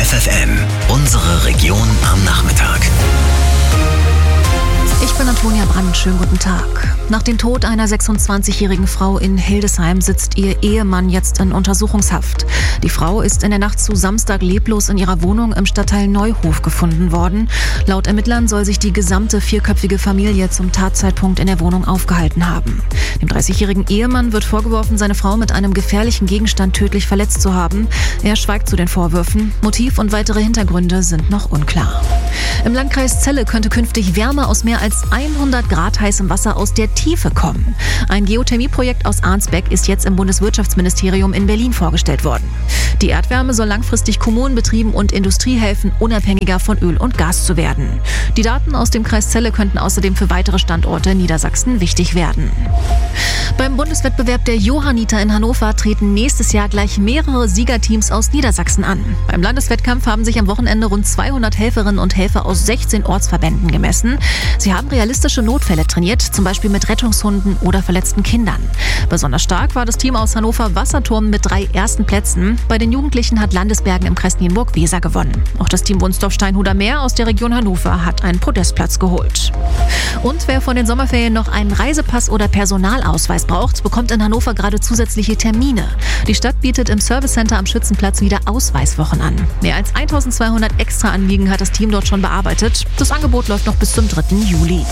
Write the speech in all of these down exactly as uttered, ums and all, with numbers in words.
F F N, unsere Region am Nachmittag. Ich bin Antonia Brandt, schönen guten Tag. Nach dem Tod einer sechsundzwanzigjährigen Frau in Hildesheim sitzt ihr Ehemann jetzt in Untersuchungshaft. Die Frau ist in der Nacht zu Samstag leblos in ihrer Wohnung im Stadtteil Neuhof gefunden worden. Laut Ermittlern soll sich die gesamte vierköpfige Familie zum Tatzeitpunkt in der Wohnung aufgehalten haben. Dem dreißigjährigen Ehemann wird vorgeworfen, seine Frau mit einem gefährlichen Gegenstand tödlich verletzt zu haben. Er schweigt zu den Vorwürfen. Motiv und weitere Hintergründe sind noch unklar. Im Landkreis Celle könnte künftig Wärme aus mehr als hundert Grad heißem Wasser aus der Tiefe kommen. Ein Geothermieprojekt aus Arnsbeck ist jetzt im Bundeswirtschaftsministerium in Berlin vorgestellt worden. Die Erdwärme soll langfristig Kommunen, Betrieben und Industrie helfen, unabhängiger von Öl und Gas zu werden. Die Daten aus dem Kreis Celle könnten außerdem für weitere Standorte in Niedersachsen wichtig werden. Beim Bundeswettbewerb der Johanniter in Hannover treten nächstes Jahr gleich mehrere Siegerteams aus Niedersachsen an. Beim Landeswettkampf haben sich am Wochenende rund zweihundert Helferinnen und Helfer aus sechzehn Ortsverbänden gemessen. Sie haben realistische Notfälle trainiert, zum Beispiel mit Rettungshunden oder verletzten Kindern. Besonders stark war das Team aus Hannover Wasserturm mit drei ersten Plätzen. Bei den Jugendlichen hat Landesbergen im Kreis Nienburg-Weser gewonnen. Auch das Team Wunsdorf-Steinhuder Meer aus der Region Hannover hat einen Podestplatz geholt. Und wer von den Sommerferien noch einen Reisepass oder Personalausweis braucht, bekommt in Hannover gerade zusätzliche Termine. Die Stadt bietet im Servicecenter am Schützenplatz wieder Ausweiswochen an. Mehr als eintausendzweihundert Extra-Anliegen hat das Team dort schon bearbeitet. Das Angebot läuft noch bis zum dritten Juli.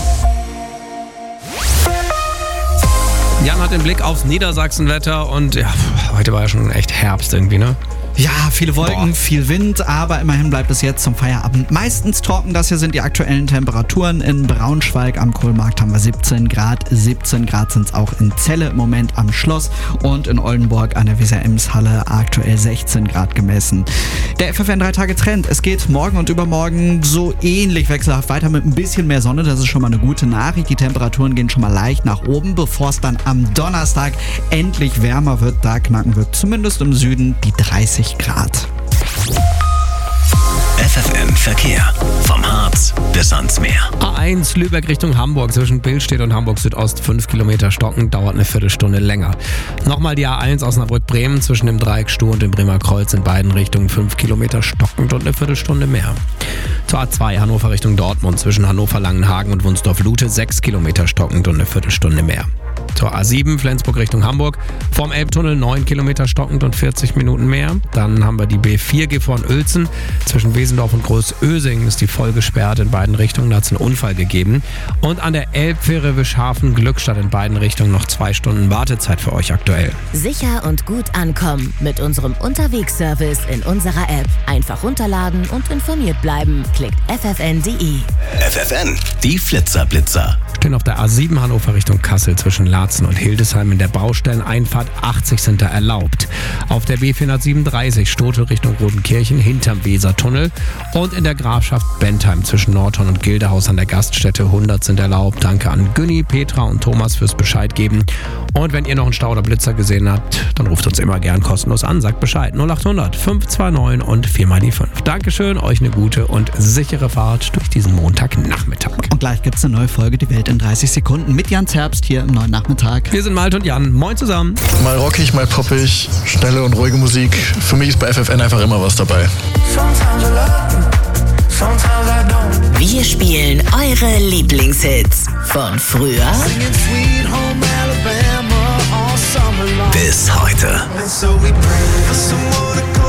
Jan hat den Blick aufs Niedersachsenwetter und ja, heute war ja schon echt Herbst irgendwie, ne? Ja, viele Wolken, Boah. viel Wind, aber immerhin bleibt es jetzt zum Feierabend meistens trocken. Das hier sind die aktuellen Temperaturen. In Braunschweig am Kohlmarkt haben wir siebzehn Grad. siebzehn Grad sind es auch in Celle im Moment am Schloss. Und in Oldenburg an der Weser-Ems-Halle aktuell sechzehn Grad gemessen. Der F F N drei Tage Trend. Es geht morgen und übermorgen so ähnlich wechselhaft weiter mit ein bisschen mehr Sonne. Das ist schon mal eine gute Nachricht. Die Temperaturen gehen schon mal leicht nach oben, bevor es dann am Donnerstag endlich wärmer wird. Da knacken wir zumindest im Süden die dreißig Grad. F F N Verkehr. Vom Harz bis ans Meer. A eins Lübeck Richtung Hamburg zwischen Billstedt und Hamburg Südost fünf Kilometer stocken, dauert eine Viertelstunde länger. Nochmal die A eins Osnabrück-Bremen zwischen dem Dreieck Stuh und dem Bremer Kreuz in beiden Richtungen fünf Kilometer stockend und eine Viertelstunde mehr. Zur A zwei Hannover Richtung Dortmund zwischen Hannover-Langenhagen und Wunsdorf-Lute sechs Kilometer stockend und eine Viertelstunde mehr. Zur A sieben Flensburg Richtung Hamburg, vorm Elbtunnel neun Kilometer stockend und vierzig Minuten mehr. Dann haben wir die B vier Gifhorn-Uelzen. Zwischen Wesendorf und Großösingen ist die voll gesperrt in beiden Richtungen, da hat es einen Unfall gegeben. Und an der Elbfähre Wischhafen-Glückstadt in beiden Richtungen noch zwei Stunden Wartezeit für euch aktuell. Sicher und gut ankommen mit unserem Unterwegsservice in unserer App. Einfach runterladen und informiert bleiben. Klickt f f n punkt d e. F F N, die Flitzer-Blitzer. Stehen auf der A sieben Hannover Richtung Kassel zwischen Laatzen und Hildesheim in der Baustelleneinfahrt achtzig sind da erlaubt. Auf der B vierhundertsiebenunddreißig Stotel Richtung Rodenkirchen hinterm Wesertunnel und in der Grafschaft Bentheim zwischen Nordhorn und Gildehaus an der Gaststätte hundert sind erlaubt. Danke an Günni, Petra und Thomas fürs Bescheid geben. Und wenn ihr noch einen Stau oder Blitzer gesehen habt, dann ruft uns immer gern kostenlos an, sagt Bescheid. null acht hundert fünf zwei neun und vier mal die fünf. Dankeschön, euch eine gute und sichere Fahrt durch diesen Montagnachmittag. Und gleich gibt's eine neue Folge, die Welt in dreißig Sekunden mit Jans Herbst hier im neuen Nachmittag. Wir sind Malte und Jan. Moin zusammen. Mal rockig, mal poppig, schnelle und ruhige Musik. Für mich ist bei F F N einfach immer was dabei. Wir spielen eure Lieblingshits von früher Bis heute.